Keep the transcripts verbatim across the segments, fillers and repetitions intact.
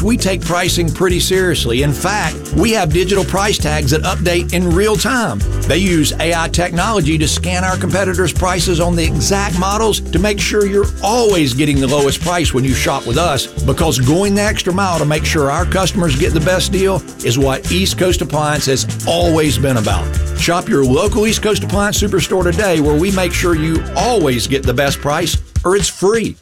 we take pricing pretty seriously. In fact, we have digital price tags that update in real time. They use A I technology to scan our competitors' prices on the exact models to make sure you're always getting the lowest price when you shop with us, because going the extra mile to make sure our customers get the best deal is what East Coast Appliance has always been about. Shop your local East Coast Appliance Superstore today, where we make sure you always get the best price, or it's free.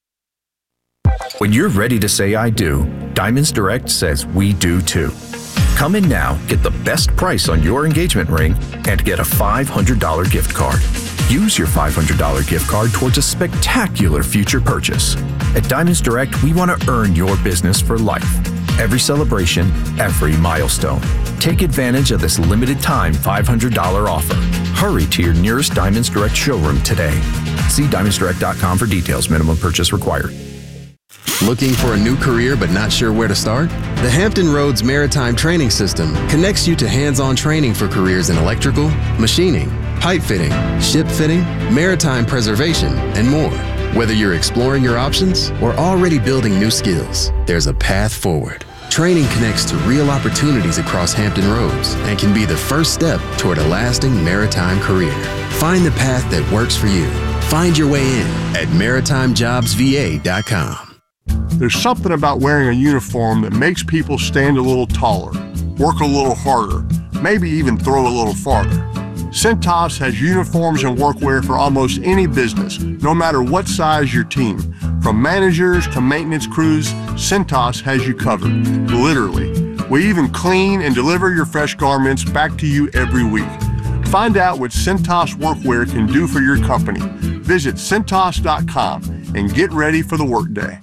When you're ready to say I do, Diamonds Direct says we do too. Come in now, get the best price on your engagement ring, and get a five hundred dollars gift card. Use your five hundred dollars gift card towards a spectacular future purchase. At Diamonds Direct, we want to earn your business for life. Every celebration, every milestone. Take advantage of this limited time five hundred dollars offer. Hurry to your nearest Diamonds Direct showroom today. See diamonds direct dot com for details. Minimum purchase required. Looking for a new career but not sure where to start? The Hampton Roads Maritime Training System connects you to hands-on training for careers in electrical, machining, pipe fitting, ship fitting, maritime preservation, and more. Whether you're exploring your options or already building new skills, there's a path forward. Training connects to real opportunities across Hampton Roads and can be the first step toward a lasting maritime career. Find the path that works for you. Find your way in at maritime jobs v a dot com. There's something about wearing a uniform that makes people stand a little taller, work a little harder, maybe even throw a little farther. Cintas has uniforms and workwear for almost any business, no matter what size your team. From managers to maintenance crews, Cintas has you covered, literally. We even clean and deliver your fresh garments back to you every week. Find out what Cintas workwear can do for your company. Visit cintas dot com and get ready for the workday.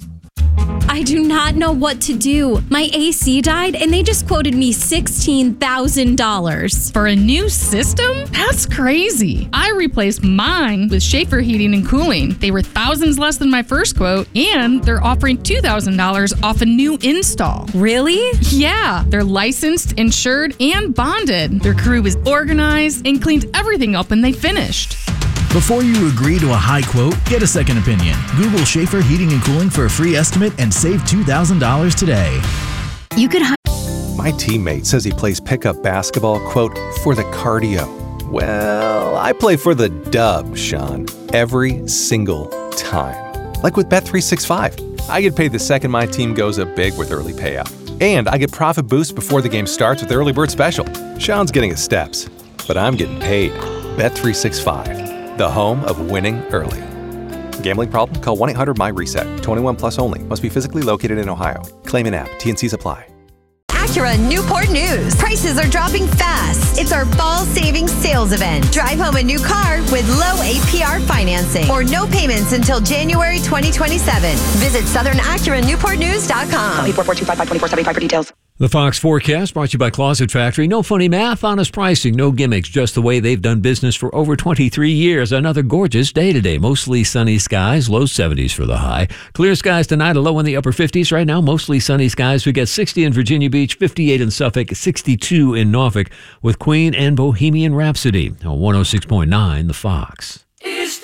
I do not know what to do. My A C died and they just quoted me sixteen thousand dollars. For a new system? That's crazy. I replaced mine with Schaefer Heating and Cooling. They were thousands less than my first quote, and they're offering two thousand dollars off a new install. Really? Yeah. They're licensed, insured, and bonded. Their crew was organized and cleaned everything up when they finished. Before you agree to a high quote, get a second opinion. Google Schaefer Heating and Cooling for a free estimate and save two thousand dollars today. You could hi- My teammate says he plays pickup basketball, quote, for the cardio. Well, I play for the dub, Sean, every single time. Like with Bet three sixty-five. I get paid the second my team goes up big with early payout. And I get profit boost before the game starts with the early bird special. Sean's getting his steps, but I'm getting paid. Bet three sixty-five. The home of winning early. Gambling problem? Call one eight hundred M Y reset. twenty-one plus only. Must be physically located in Ohio. Claim an app. T and Cs apply. Acura Newport News. Prices are dropping fast. It's our fall savings sales event. Drive home a new car with low A P R financing or no payments until January twenty twenty-seven. Visit southern acura newport news dot com. Call eight four four, two five five, two four seven five for details. The Fox Forecast brought to you by Closet Factory. No funny math, honest pricing, no gimmicks, just the way they've done business for over twenty-three years. Another gorgeous day today. Mostly sunny skies, low seventies for the high. Clear skies tonight, a low in the upper fifties. Right now, mostly sunny skies. We get sixty in Virginia Beach, fifty-eight in Suffolk, sixty-two in Norfolk with Queen and Bohemian Rhapsody on one oh six point nine The Fox.